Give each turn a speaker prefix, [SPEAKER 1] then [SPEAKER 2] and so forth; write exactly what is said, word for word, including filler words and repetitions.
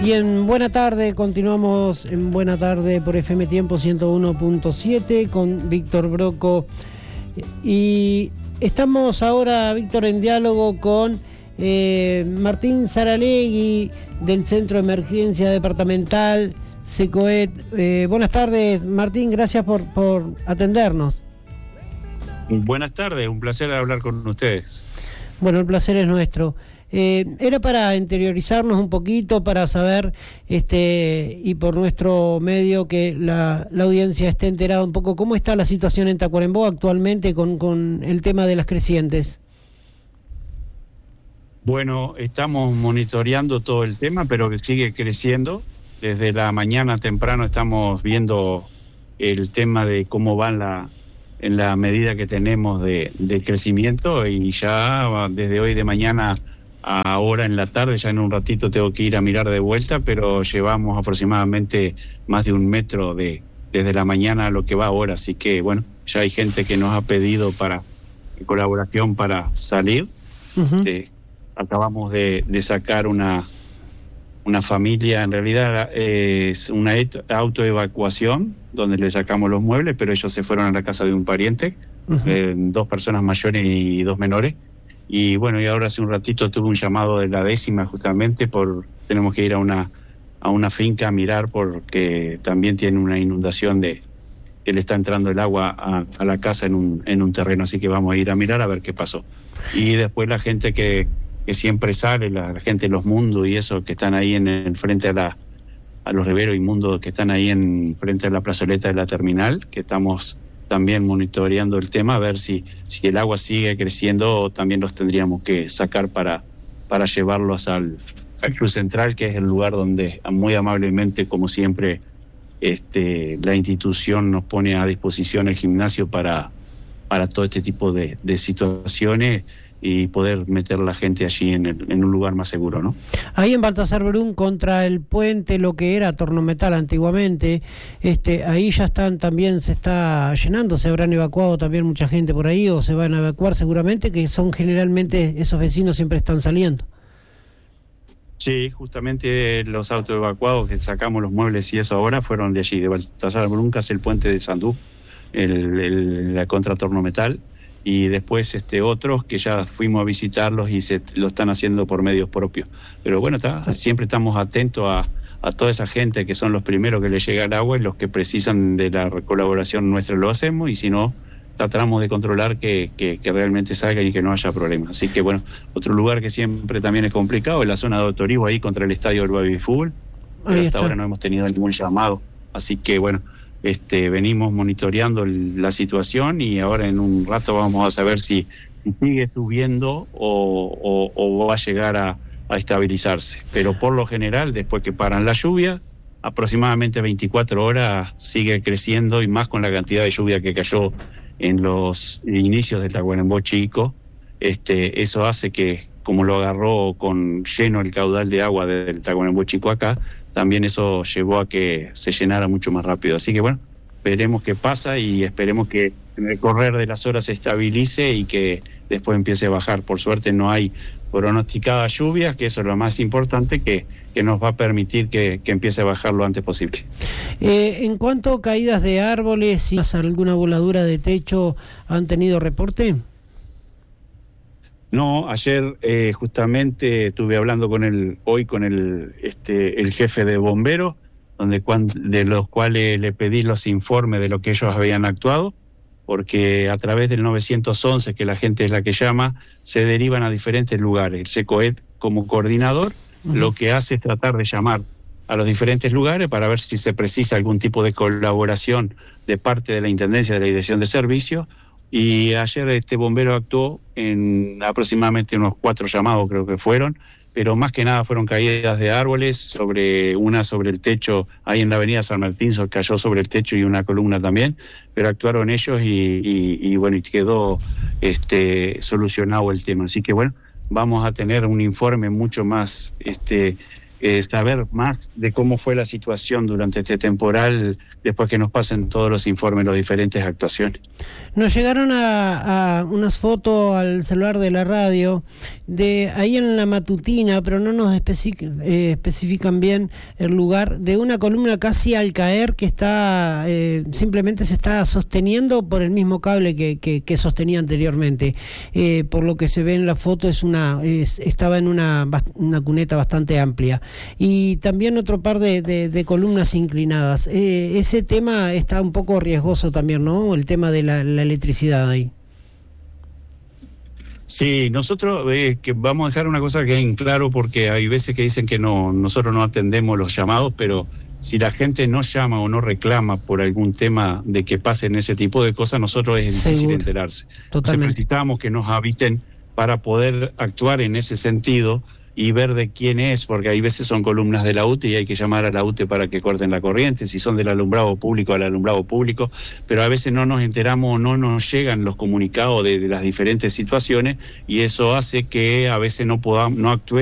[SPEAKER 1] Y en Buena Tarde, continuamos en Buena Tarde por F M Tiempo ciento uno punto siete con Víctor Broco. Y estamos ahora, Víctor, en diálogo con eh, Martín Saralegui del Centro de Emergencia Departamental SECOET. Eh, buenas tardes, Martín, gracias por, por atendernos.
[SPEAKER 2] Buenas tardes, un placer hablar con ustedes.
[SPEAKER 1] Bueno, el placer es nuestro. Eh, era para interiorizarnos un poquito, para saber, este y por nuestro medio, que la, la audiencia esté enterada un poco cómo está la situación en Tacuarembó actualmente con, con el tema de las crecientes.
[SPEAKER 2] Bueno, estamos monitoreando todo el tema, pero que sigue creciendo. Desde la mañana temprano estamos viendo el tema de cómo va la, en la medida que tenemos de, de crecimiento, y ya desde hoy de mañana ahora en la tarde, ya en un ratito tengo que ir a mirar de vuelta, pero llevamos aproximadamente más de un metro de desde la mañana a lo que va ahora, así que bueno, ya hay gente que nos ha pedido para colaboración para salir. Uh-huh. Este, acabamos de, de sacar una una familia, en realidad eh, es una autoevacuación donde le sacamos los muebles, pero ellos se fueron a la casa de un pariente, uh-huh. eh, dos personas mayores y dos menores. Y bueno, y ahora hace un ratito tuve un llamado de la décima, justamente por tenemos que ir a una a una finca a mirar, porque también tiene una inundación de que le está entrando el agua a, a la casa en un en un terreno, así que vamos a ir a mirar a ver qué pasó. Y después la gente que, que siempre sale, la, la gente de los mundos y eso, que están ahí en el frente a la a los Riveros y Mundos, que están ahí en frente a la plazoleta de la terminal, que estamos también monitoreando el tema, a ver si, si el agua sigue creciendo, también los tendríamos que sacar para, para llevarlos al, al Club Central, que es el lugar donde muy amablemente, como siempre, este, la institución nos pone a disposición el gimnasio para, para todo este tipo de, de situaciones, y poder meter a la gente allí en, el, en un lugar más seguro, ¿no?
[SPEAKER 1] Ahí en Baltasar Brum, contra el puente, lo que era Tornometal antiguamente, este, ahí ya están, también se está llenando, se habrán evacuado también mucha gente por ahí, o se van a evacuar seguramente, que son generalmente, esos vecinos siempre están saliendo.
[SPEAKER 2] Sí, justamente los autoevacuados que sacamos los muebles y eso ahora fueron de allí, de Baltasar Brum, casi el puente de Sandú, el, el, la contra Tornometal. Y después este otros que ya fuimos a visitarlos y se lo están haciendo por medios propios. Pero bueno, está, siempre estamos atentos a, a toda esa gente que son los primeros que les llega el agua, y los que precisan de la colaboración nuestra lo hacemos, y si no, tratamos de controlar que, que, que realmente salgan y que no haya problemas. Así que bueno, otro lugar que siempre también es complicado es la zona de Otoribo, ahí contra el estadio del baby fútbol, pero hasta ahora no hemos tenido ningún llamado. Así que bueno, Este, venimos monitoreando el, la situación, y ahora en un rato vamos a saber si sigue subiendo o, o, o va a llegar a, a estabilizarse. Pero por lo general, después que paran la lluvia, aproximadamente veinticuatro horas sigue creciendo, y más con la cantidad de lluvia que cayó en los inicios del Tacuarembó Chico. Este, eso hace que, como lo agarró con lleno el caudal de agua del Tacuarembó Chico acá, también eso llevó a que se llenara mucho más rápido. Así que bueno, veremos qué pasa, y esperemos que en el correr de las horas se estabilice y que después empiece a bajar. Por suerte no hay pronosticadas lluvias, que eso es lo más importante, que, que nos va a permitir que, que empiece a bajar lo antes posible.
[SPEAKER 1] Eh, en cuanto a caídas de árboles, si alguna voladura de techo, ¿han tenido reporte?
[SPEAKER 2] No, ayer eh, justamente estuve hablando con el, hoy con el, este, el jefe de bomberos, donde cuan, de los cuales le pedí los informes de lo que ellos habían actuado, porque a través del nueve once, que la gente es la que llama, se derivan a diferentes lugares. El SECOET, como coordinador, uh-huh. lo que hace es tratar de llamar a los diferentes lugares para ver si se precisa algún tipo de colaboración de parte de la Intendencia de la Dirección de Servicios. Y ayer este bombero actuó en aproximadamente unos cuatro llamados, creo que fueron, pero más que nada fueron caídas de árboles, sobre una sobre el techo, ahí en la avenida San Martín, cayó sobre el techo y una columna también, pero actuaron ellos y, y, y bueno, y quedó este solucionado el tema. Así que bueno, vamos a tener un informe mucho más este eh, saber más de cómo fue la situación durante este temporal, después que nos pasen todos los informes, las diferentes actuaciones.
[SPEAKER 1] Nos llegaron a, a unas fotos al celular de la radio, de ahí en la matutina, pero no nos especi- eh, especifican bien el lugar, de una columna casi al caer que está eh, simplemente se está sosteniendo por el mismo cable que, que, que sostenía anteriormente. Eh, por lo que se ve en la foto, es una es, estaba en una, una cuneta bastante amplia. Y también otro par de, de, de columnas inclinadas. Eh, ese tema está un poco riesgoso también, ¿no? El tema de la, la electricidad ahí.
[SPEAKER 2] Sí, nosotros eh, que vamos a dejar una cosa que es en claro, porque hay veces que dicen que no, nosotros no atendemos los llamados, pero si la gente no llama o no reclama por algún tema de que pasen ese tipo de cosas, nosotros es difícil
[SPEAKER 1] Seguro.
[SPEAKER 2] enterarse.
[SPEAKER 1] Totalmente.
[SPEAKER 2] Entonces necesitamos que nos avisen para poder actuar en ese sentido y ver de quién es, porque hay veces son columnas de la U T E y hay que llamar a la U T E para que corten la corriente, si son del alumbrado público, al alumbrado público, pero a veces no nos enteramos o no nos llegan los comunicados de, de las diferentes situaciones, y eso hace que a veces no podamos, no actuemos